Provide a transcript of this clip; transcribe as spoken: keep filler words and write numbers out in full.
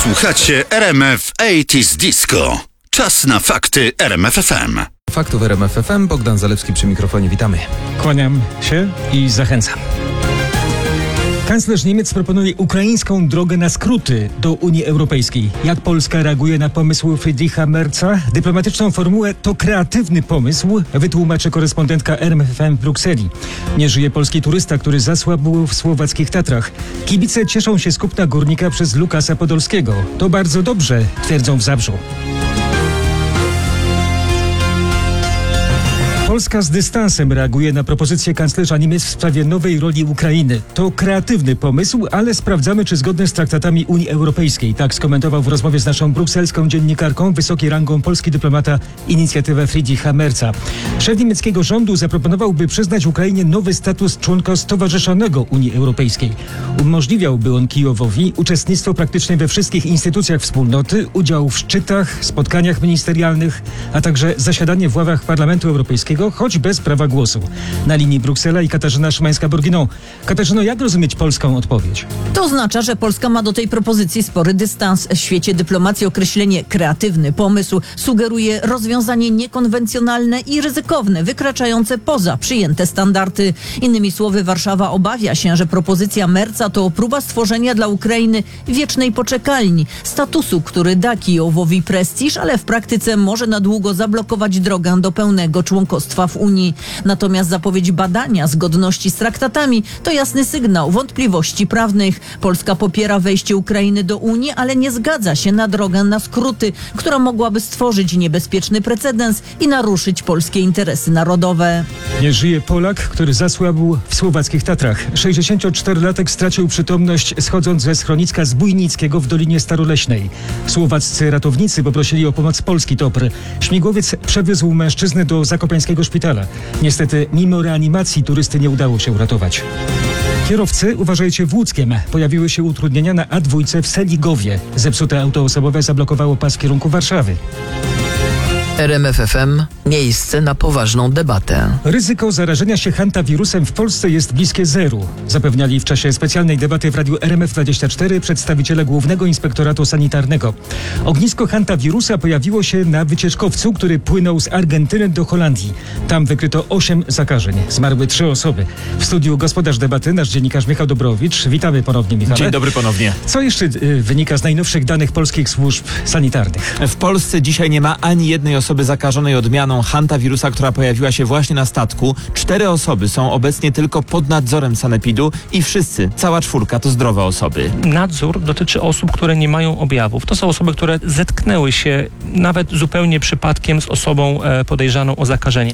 Słuchacie R M F osiemdziesiąt Disco. Czas na fakty R M F F M. Faktów R M F F M, Bogdan Zalewski przy mikrofonie, witamy. Kłaniam się i zachęcam. Kanclerz Niemiec proponuje ukraińską drogę na skróty do Unii Europejskiej. Jak Polska reaguje na pomysł Friedricha Merza? Dyplomatyczną formułę to kreatywny pomysł, wytłumaczy korespondentka R M F F M w Brukseli. Nie żyje polski turysta, który zasłabł w słowackich Tatrach. Kibice cieszą się z kupna górnika przez Lukasa Podolskiego. To bardzo dobrze, twierdzą w Zabrzu. Polska z dystansem reaguje na propozycję kanclerza Niemiec w sprawie nowej roli Ukrainy. To kreatywny pomysł, ale sprawdzamy, czy zgodny z traktatami Unii Europejskiej. Tak skomentował w rozmowie z naszą brukselską dziennikarką wysokiej rangą polski dyplomata inicjatywę Friedricha Merza. Szef niemieckiego rządu zaproponował, by przyznać Ukrainie nowy status członka stowarzyszonego Unii Europejskiej. Umożliwiałby on Kijowowi uczestnictwo praktycznie we wszystkich instytucjach wspólnoty, udział w szczytach, spotkaniach ministerialnych, a także zasiadanie w ławach Parlamentu Europejskiego, choć bez prawa głosu. Na linii Bruksela i Katarzyna Szymańska-Borginą. Katarzyno, jak rozumieć polską odpowiedź? To oznacza, że Polska ma do tej propozycji spory dystans. W świecie dyplomacji określenie kreatywny pomysł sugeruje rozwiązanie niekonwencjonalne i ryzykowne, wykraczające poza przyjęte standardy. Innymi słowy, Warszawa obawia się, że propozycja Merza to próba stworzenia dla Ukrainy wiecznej poczekalni, statusu, który da Kijowowi prestiż, ale w praktyce może na długo zablokować drogę do pełnego członkostwa w Unii. Natomiast zapowiedź badania zgodności z traktatami to jasny sygnał wątpliwości prawnych. Polska popiera wejście Ukrainy do Unii, ale nie zgadza się na drogę na skróty, która mogłaby stworzyć niebezpieczny precedens i naruszyć polskie interesy narodowe. Nie żyje Polak, który zasłabł w słowackich Tatrach. sześćdziesięcioczterolatek stracił przytomność schodząc ze schroniska Zbójnickiego w Dolinie Staroleśnej. Słowaccy ratownicy poprosili o pomoc polski TOPR. Śmigłowiec przewiózł mężczyznę do zakopiańskiego szpitala. Niestety, mimo reanimacji turysty nie udało się uratować. Kierowcy, uważajcie, w Łódzkiem pojawiły się utrudnienia na A dwa w Seligowie. Zepsute auto osobowe zablokowało pas w kierunku Warszawy. R M F F M. Miejsce na poważną debatę. Ryzyko zarażenia się hantawirusem w Polsce jest bliskie zeru, zapewniali w czasie specjalnej debaty w radiu R M F dwadzieścia cztery przedstawiciele Głównego Inspektoratu Sanitarnego. Ognisko hantawirusa pojawiło się na wycieczkowcu, który płynął z Argentyny do Holandii. Tam wykryto osiem zakażeń. Zmarły trzy osoby. W studiu gospodarz debaty nasz dziennikarz Michał Dobrowicz. Witamy ponownie, Michale. Dzień dobry ponownie. Co jeszcze y, wynika z najnowszych danych polskich służb sanitarnych? W Polsce dzisiaj nie ma ani jednej osoby zakażonej odmianą hantawirusa, która pojawiła się właśnie na statku. Cztery osoby są obecnie tylko pod nadzorem sanepidu i wszyscy, cała czwórka, to zdrowe osoby. Nadzór dotyczy osób, które nie mają objawów. To są osoby, które zetknęły się nawet zupełnie przypadkiem z osobą podejrzaną o zakażenie.